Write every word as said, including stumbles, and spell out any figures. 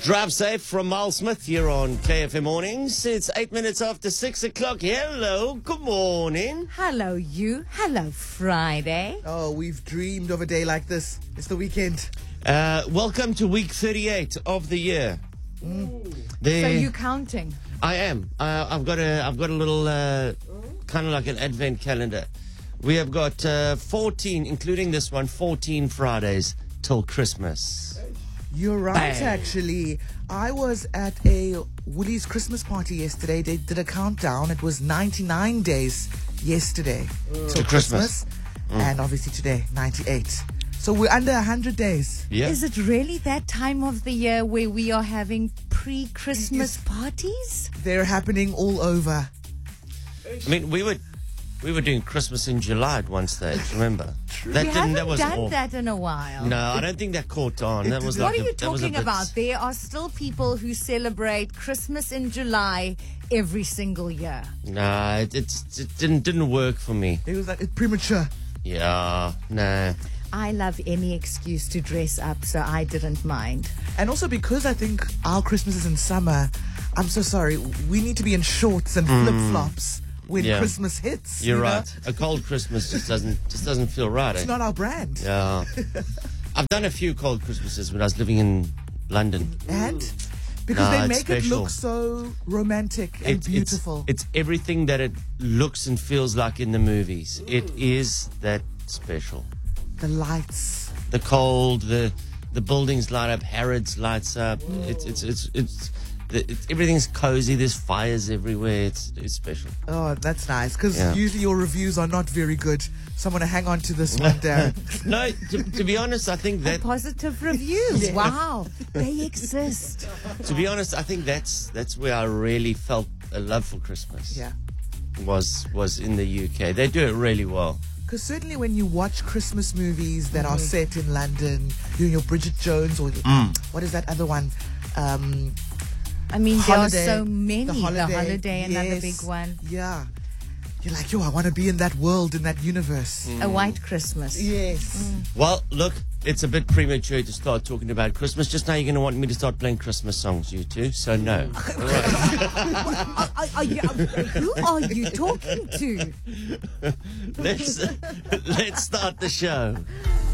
Drive safe from Miles Smith here on K F M Mornings. It's eight minutes after six o'clock. Hello, good morning. Hello, you. Hello, Friday. Oh, we've dreamed of a day like this. It's the weekend. Uh, welcome to week thirty-eight of the year. Mm. There, So you counting? I am. Uh, I've got a. I've got a little, uh, kind of like an advent calendar. We have got uh, fourteen, including this one, fourteen Fridays till Christmas. You're right, Bang. actually. I was at a Woolies Christmas party yesterday. They did a countdown. It was ninety-nine days yesterday till To Christmas. Christmas. And obviously today, ninety-eight. So we're under one hundred days. Yeah. Is it really that time of the year where we are having pre-Christmas parties? They're happening all over. I mean, we were, we were doing Christmas in July at one stage. Remember? That we haven't That was done all. that in a while. No, I don't think that caught on. That was What like What are a- you that was a talking bit- about? There are still people who celebrate Christmas in July every single year. Nah, it, it's, it didn't didn't work for me. It was like it's premature. Yeah, nah. I love any excuse to dress up, so I didn't mind. And also because I think our Christmas is in summer, I'm so sorry. We need to be in shorts and flip-flops when Yeah. Christmas hits. You're you know? right. A cold Christmas just doesn't just doesn't feel right. Eh? It's not our brand. Yeah. I've done a few cold Christmases when I was living in London. And because Nah, they it's make it special. look so romantic and It- it's- beautiful. It's, everything that it looks and feels like in the movies. It is that special. the lights. The cold, the the buildings light up, Harrods lights up. It's it's it's it's, it's everything's cozy. There's fires everywhere. It's it's special. Oh, that's nice. Because Yeah. usually your reviews are not very good. So I'm going to hang on to this one, Darren. No, to, to be honest, I think that Positive reviews. Wow, they exist. to be honest, I think that's that's where I really felt a love for Christmas. Yeah. Was was in the U K. They do it really well. Because certainly when you watch Christmas movies that are set in London, you know, your Bridget Jones or your, what is that other one? Um, I mean, Holiday. there are so many. The The Holiday. holiday, another Yes. big one. Yeah. You're like, yo, I want to be in that world, in that universe. A white Christmas. Yes. Well, look, it's a bit premature to start talking about Christmas. Just now you're going to want me to start playing Christmas songs, you two. So no. Are, are, are you, who are you talking to? let's let's start the show.